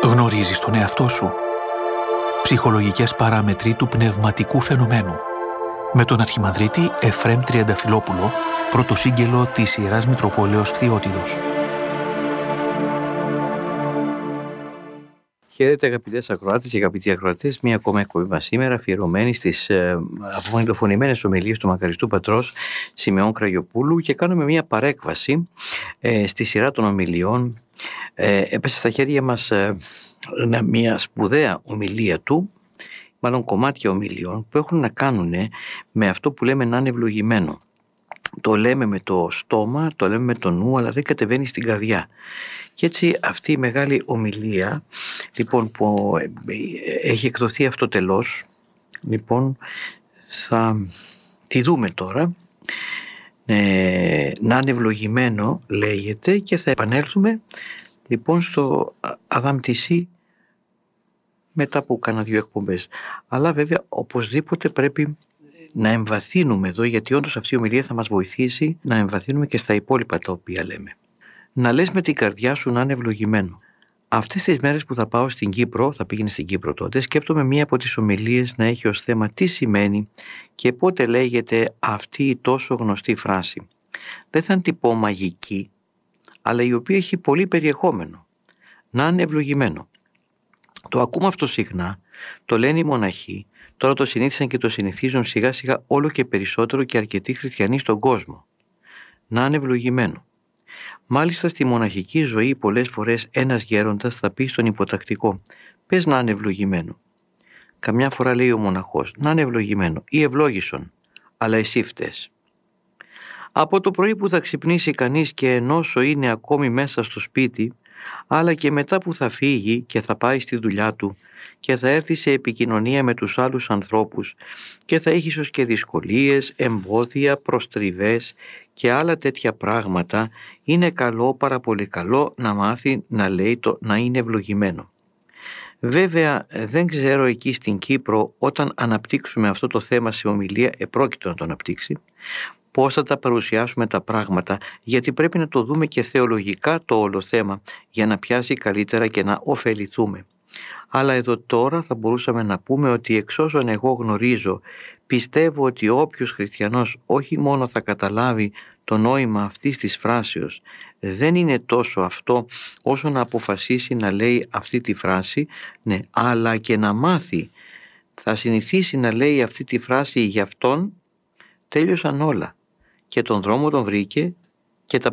Γνωρίζεις τον εαυτό σου? Ψυχολογικές παράμετροι του πνευματικού φαινομένου. Με τον Αρχιμανδρίτη Εφραίμ Τριανταφυλόπουλο, πρωτοσύγγελο της Ιεράς Μητροπόλεως Φθιώτιδος. Χαίρετε αγαπητές ακροάτες και αγαπητοί ακροατές, μία ακόμα εκπομπή μας σήμερα αφιερωμένη στις απομαγνητοφωνημένες ομιλίες του μακαριστού πατρός Σιμεών Κραγιοπούλου, και κάνουμε μία παρέκβαση στη σειρά των ομιλιών. Έπεσε στα χέρια μας μία σπουδαία ομιλία του, μάλλον κομμάτια ομιλιών που έχουν να κάνουν με αυτό που λέμε να είναι ευλογημένο. Το λέμε με το στόμα, το λέμε με το νου, αλλά δεν κατεβαίνει στην καρδιά. Και έτσι αυτή η μεγάλη ομιλία, λοιπόν, που έχει εκδοθεί αυτό τελώς, λοιπόν, θα τη δούμε τώρα. Να είναι ευλογημένο λέγεται, και θα επανέλθουμε λοιπόν στο Αδάμ-Τισή μετά από κάνα 2 εκπομπές. Αλλά βέβαια οπωσδήποτε πρέπει να εμβαθύνουμε εδώ, γιατί όντως αυτή η ομιλία θα μας βοηθήσει να εμβαθύνουμε και στα υπόλοιπα τα οποία λέμε. Να λες με την καρδιά σου να είναι ευλογημένο. Αυτές τις μέρες που θα πάω στην Κύπρο, θα πήγαινε στην Κύπρο τότε, σκέπτομαι μία από τις ομιλίες να έχει ως θέμα τι σημαίνει και πότε λέγεται αυτή η τόσο γνωστή φράση. Δεν θα την πω μαγική, αλλά η οποία έχει πολύ περιεχόμενο. Να είναι ευλογημένο. Το ακούμε αυτό συχνά, το λένε οι μοναχοί, τώρα το συνήθισαν και το συνηθίζουν σιγά σιγά όλο και περισσότερο και αρκετοί χριστιανοί στον κόσμο. Να είναι ευλογημένο. Μάλιστα στη μοναχική ζωή πολλές φορές ένας γέροντας θα πει στον υποτακτικό «Πες να είναι ευλογημένο». Καμιά φορά λέει ο μοναχός «Να είναι ευλογημένο» ή «Ευλόγησον», αλλά εσύ φταίς. Από το πρωί που θα ξυπνήσει κανείς και ενώσο είναι ακόμη μέσα στο σπίτι, αλλά και μετά που θα φύγει και θα πάει στη δουλειά του και θα έρθει σε επικοινωνία με τους άλλους ανθρώπους και θα έχει ίσως και δυσκολίες, εμπόδια, προστριβές και άλλα τέτοια πράγματα, είναι καλό, πάρα πολύ καλό να μάθει να λέει το να είναι ευλογημένο. Βέβαια δεν ξέρω εκεί στην Κύπρο, όταν αναπτύξουμε αυτό το θέμα σε ομιλία, επρόκειτο να το αναπτύξει, πώς θα τα παρουσιάσουμε τα πράγματα, γιατί πρέπει να το δούμε και θεολογικά το όλο θέμα για να πιάσει καλύτερα και να ωφεληθούμε. Αλλά εδώ τώρα θα μπορούσαμε να πούμε ότι εξ όσων εγώ γνωρίζω, πιστεύω ότι όποιος χριστιανός όχι μόνο θα καταλάβει το νόημα αυτής της φράσεως, δεν είναι τόσο αυτό όσο να αποφασίσει να λέει αυτή τη φράση, ναι, αλλά και να μάθει, θα συνηθίσει να λέει αυτή τη φράση για αυτόν, τέλειωσαν όλα. Και τον δρόμο τον βρήκε,